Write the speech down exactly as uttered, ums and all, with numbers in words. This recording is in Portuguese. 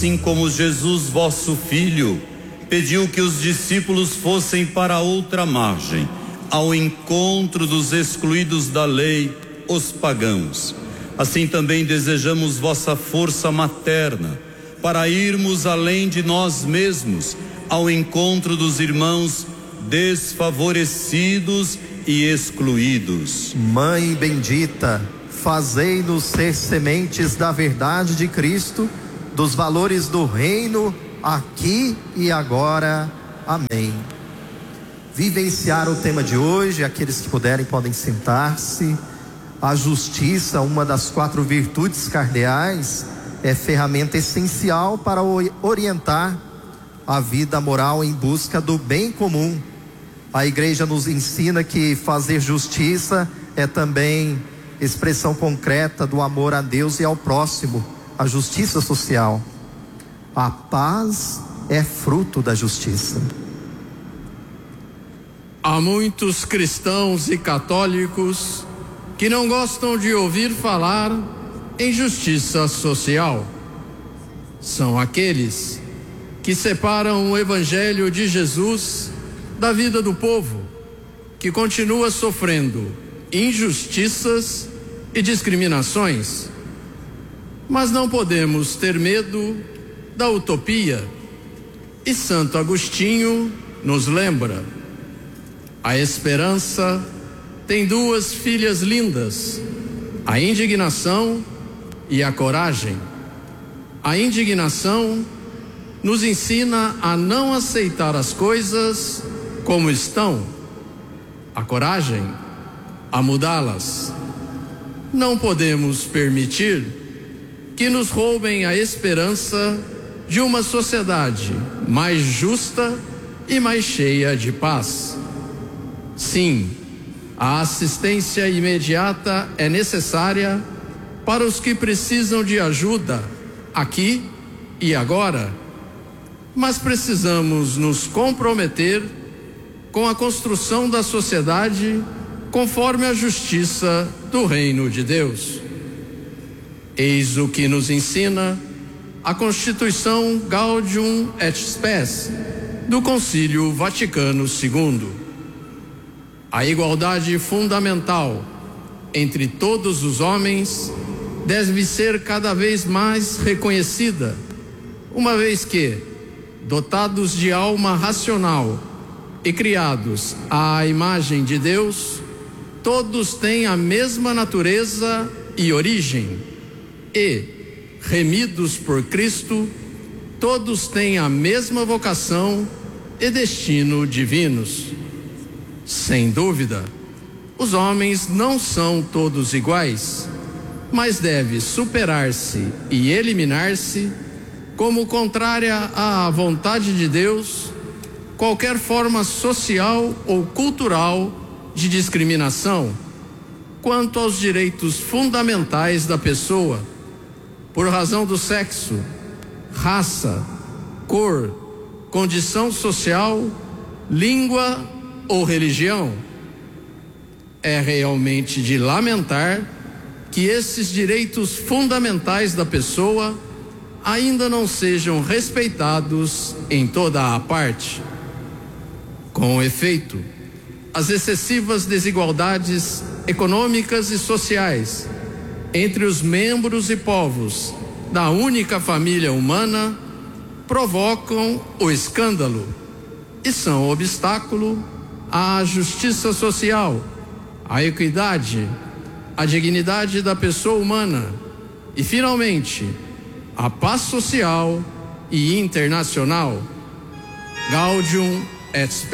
assim como Jesus, vosso Filho, pediu que os discípulos fossem para outra margem, ao encontro dos excluídos da lei, os pagãos. Assim também desejamos vossa força materna, para irmos além de nós mesmos, ao encontro dos irmãos desfavorecidos e excluídos. Mãe bendita, fazei-nos ser sementes da verdade de Cristo, dos valores do reino, aqui e agora. Amém. Vivenciar o tema de hoje, aqueles que puderem podem sentar-se. A justiça, uma das quatro virtudes cardeais, é ferramenta essencial para orientar a vida moral em busca do bem comum. A igreja nos ensina que fazer justiça é também expressão concreta do amor a Deus e ao próximo, a justiça social. A paz é fruto da justiça. Há muitos cristãos e católicos que não gostam de ouvir falar em justiça social. São aqueles que separam o Evangelho de Jesus da vida do povo, que continua sofrendo injustiças e discriminações. Mas não podemos ter medo da utopia. E Santo Agostinho nos lembra: a esperança tem duas filhas lindas, a indignação e a coragem. A indignação nos ensina a não aceitar as coisas como estão. A coragem, a mudá-las. Não podemos permitir que nos roubem a esperança de uma sociedade mais justa e mais cheia de paz. Sim, a assistência imediata é necessária para os que precisam de ajuda aqui e agora, mas precisamos nos comprometer com a construção da sociedade conforme a justiça do reino de Deus. Eis o que nos ensina a Constituição Gaudium et Spes do Concílio Vaticano segundo. A igualdade fundamental entre todos os homens deve ser cada vez mais reconhecida, uma vez que, dotados de alma racional e criados à imagem de Deus, todos têm a mesma natureza e origem, e, remidos por Cristo, todos têm a mesma vocação e destino divinos. Sem dúvida, os homens não são todos iguais, mas deve superar-se e eliminar-se, como contrária à vontade de Deus, qualquer forma social ou cultural de discriminação quanto aos direitos fundamentais da pessoa, por razão do sexo, raça, cor, condição social, língua ou religião. É realmente de lamentar que esses direitos fundamentais da pessoa ainda não sejam respeitados em toda a parte. Com efeito, as excessivas desigualdades econômicas e sociais entre os membros e povos da única família humana provocam o escândalo e são obstáculo à justiça social, à equidade, à dignidade da pessoa humana e, finalmente, à paz social e internacional. Gaudium et Spes.